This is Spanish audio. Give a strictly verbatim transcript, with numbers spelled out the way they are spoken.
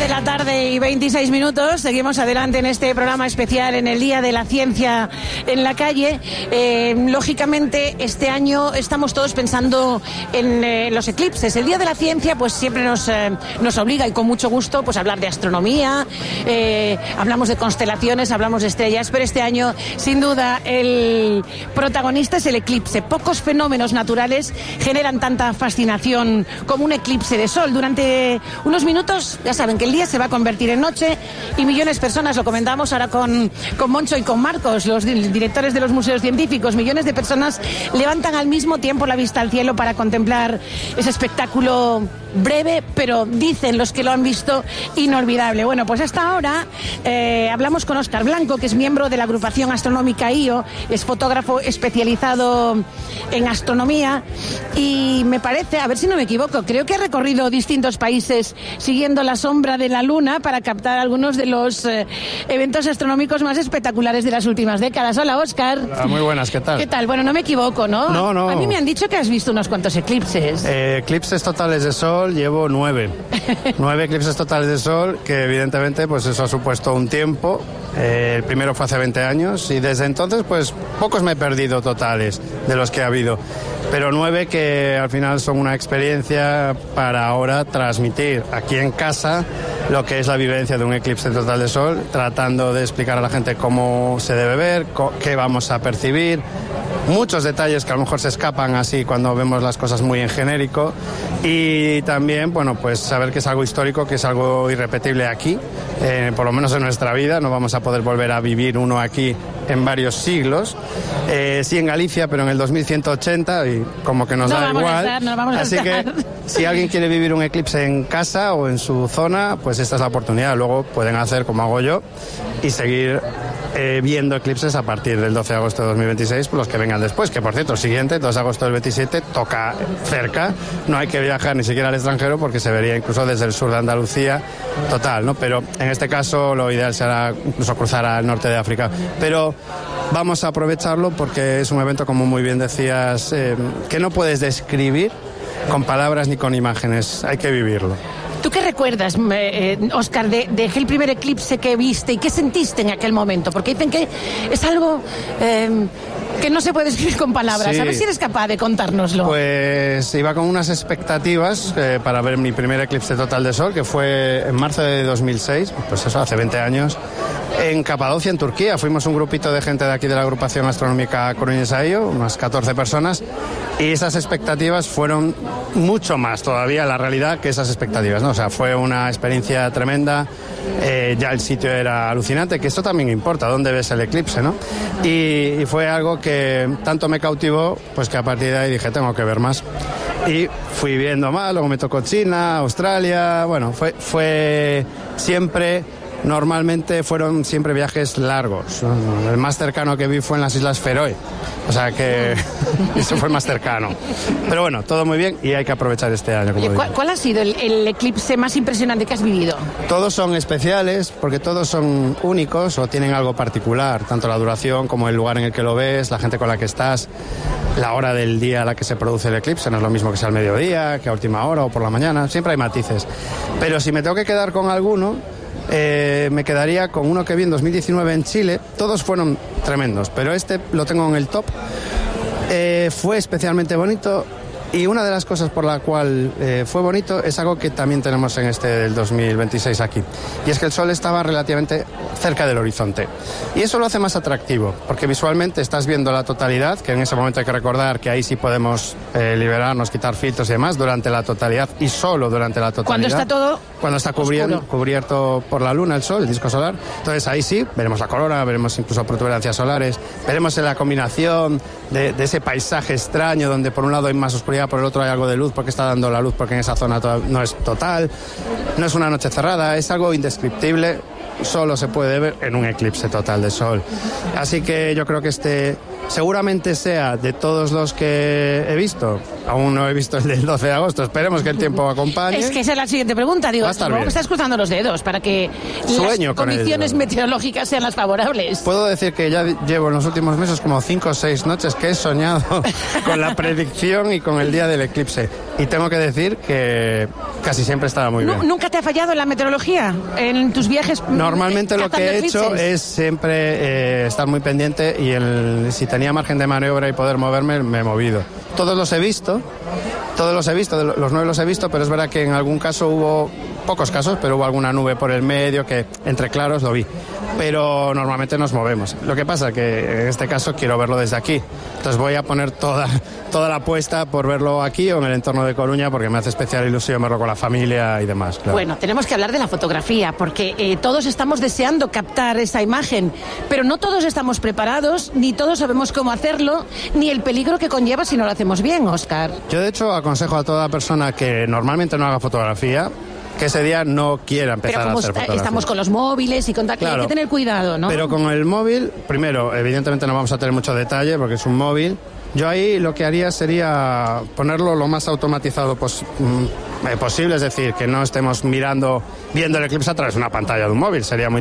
de la tarde y veintiséis minutos. Seguimos adelante en este programa especial en el Día de la Ciencia en la Calle. Eh, lógicamente, este año estamos todos pensando en eh, los eclipses. El Día de la Ciencia, pues siempre nos, eh, nos obliga, y con mucho gusto, pues a hablar de astronomía. Eh, hablamos de constelaciones, hablamos de estrellas, pero este año, sin duda, el protagonista es el eclipse. Pocos fenómenos naturales generan tanta fascinación como un eclipse de sol. Durante unos minutos, ya saben que el día se va a convertir en noche y millones de personas, lo comentamos ahora con, con Moncho y con Marcos, los directores de los museos científicos, millones de personas levantan al mismo tiempo la vista al cielo para contemplar ese espectáculo breve, pero dicen los que lo han visto, inolvidable. Bueno, pues hasta ahora eh, hablamos con Óscar Blanco, que es miembro de la agrupación astronómica I O, es fotógrafo especializado en astronomía y me parece, a ver si no me equivoco, creo que ha recorrido distintos países siguiendo la sombra de la Luna para captar algunos de los eh, eventos astronómicos más espectaculares de las últimas décadas. Hola, Óscar. Hola, muy buenas, ¿qué tal? ¿Qué tal? Bueno, no me equivoco, ¿no? No, no. A mí me han dicho que has visto unos cuantos eclipses. Eh, eclipses totales de sol llevo nueve. nueve eclipses totales de sol, que evidentemente pues eso ha supuesto un tiempo. Eh, el primero fue hace veinte años y desde entonces pues pocos me he perdido totales de los que ha habido. Pero nueve que al final son una experiencia para ahora transmitir aquí en casa lo que es la vivencia de un eclipse total de sol, tratando de explicar a la gente cómo se debe ver, qué vamos a percibir, muchos detalles que a lo mejor se escapan así cuando vemos las cosas muy en genérico, y también, bueno, pues saber que es algo histórico, que es algo irrepetible aquí, eh, por lo menos en nuestra vida, no vamos a poder volver a vivir uno aquí en varios siglos. Eh, sí en Galicia, pero en el dos mil ciento ochenta y como que nos no da vamos igual. A estar, no vamos Así a estar. que si alguien quiere vivir un eclipse en casa o en su zona, pues esta es la oportunidad. Luego pueden hacer como hago yo y seguir eh, viendo eclipses a partir del doce de agosto de dos mil veintiséis, pues los que vengan después, que por cierto, el siguiente, dos de agosto del veintisiete, toca cerca, no hay que viajar ni siquiera al extranjero porque se vería incluso desde el sur de Andalucía, total, ¿no? Pero en este caso lo ideal será incluso cruzar al norte de África. Pero vamos a aprovecharlo porque es un evento, como muy bien decías, eh, que no puedes describir con palabras ni con imágenes, hay que vivirlo. ¿Tú qué recuerdas, eh, Óscar, de, de el primer eclipse que viste y qué sentiste en aquel momento? Porque dicen que es algo eh, que no se puede escribir con palabras. Sí. A ver si eres capaz de contárnoslo. Pues iba con unas expectativas eh, para ver mi primer eclipse total de sol, que fue en marzo de dos mil seis, pues eso, hace veinte años, en Capadocia, en Turquía. Fuimos un grupito de gente de aquí de la agrupación astronómica Coruñesa I O, unas catorce personas, y esas expectativas fueron mucho más todavía la realidad que esas expectativas, ¿no? O sea, fue una experiencia tremenda, eh, ya el sitio era alucinante, que esto también importa, dónde ves el eclipse, ¿no? Y, y fue algo que tanto me cautivó, pues que a partir de ahí dije, tengo que ver más. Y fui viendo más, luego me tocó China, Australia, bueno, fue, fue siempre... Normalmente fueron siempre viajes largos. El más cercano que vi fue en las Islas Feroe. O sea que eso fue el más cercano. Pero bueno, todo muy bien y hay que aprovechar este año. Como ¿Cuál, ¿Cuál ha sido el, el eclipse más impresionante que has vivido? Todos son especiales porque todos son únicos o tienen algo particular. Tanto la duración como el lugar en el que lo ves, la gente con la que estás, la hora del día a la que se produce el eclipse. No es lo mismo que sea al mediodía, que a última hora o por la mañana. Siempre hay matices. Pero si me tengo que quedar con alguno... Eh, me quedaría con uno que vi en dos mil diecinueve en Chile. Todos fueron tremendos, pero este lo tengo en el top. Eh, fue especialmente bonito y una de las cosas por la cual eh, fue bonito es algo que también tenemos en este del dos mil veintiséis aquí, y es que el sol estaba relativamente cerca del horizonte y eso lo hace más atractivo porque visualmente estás viendo la totalidad, que en ese momento hay que recordar que ahí sí podemos eh, liberarnos, quitar filtros y demás durante la totalidad y solo durante la totalidad. Cuando está todo Cuando está cubriendo, cubierto por la luna, el sol, el disco solar. Entonces ahí sí, veremos la corona, veremos incluso protuberancias solares, veremos la combinación de, de ese paisaje extraño donde por un lado hay más oscuridad, por el otro hay algo de luz porque está dando la luz, porque en esa zona no es total. No es una noche cerrada, es algo indescriptible, solo se puede ver en un eclipse total de sol. Así que yo creo que este seguramente sea, de todos los que he visto, Aún no he visto el del doce de agosto, esperemos que el tiempo acompañe. Es que esa es la siguiente pregunta, digo, ¿cómo estás cruzando los dedos para que Sueño las condiciones meteorológicas sean las favorables? Puedo decir que ya llevo en los últimos meses como cinco o seis noches que he soñado con la predicción y con el día del eclipse. Y tengo que decir que casi siempre estaba muy bien. ¿Nunca te ha fallado en la meteorología? ¿En tus viajes? Normalmente lo que he eclipses? hecho es siempre eh, estar muy pendiente y el, si tenía margen de maniobra y poder moverme, me he movido. Todos los he visto, todos los he visto, los nueve los he visto, pero es verdad que en algún caso hubo, pocos casos, pero hubo alguna nube por el medio que entre claros lo vi. Pero normalmente nos movemos. Lo que pasa que en este caso quiero verlo desde aquí. Entonces voy a poner toda, toda la apuesta por verlo aquí o en el entorno de Coruña porque me hace especial ilusión verlo con la familia y demás. Claro. Bueno, tenemos que hablar de la fotografía porque eh, todos estamos deseando captar esa imagen, pero no todos estamos preparados, ni todos sabemos cómo hacerlo, ni el peligro que conlleva si no lo hacemos bien, Óscar. Yo de hecho aconsejo a toda persona que normalmente no haga fotografía que ese día no quiera empezar a hacer fotografía. Estamos con los móviles y con tal, claro, hay que tener cuidado, ¿no? Pero con el móvil, primero, evidentemente no vamos a tener mucho detalle porque es un móvil. Yo ahí lo que haría sería ponerlo lo más automatizado pos, mm, eh, posible, es decir, que no estemos mirando, viendo el eclipse a través de una pantalla de un móvil, sería muy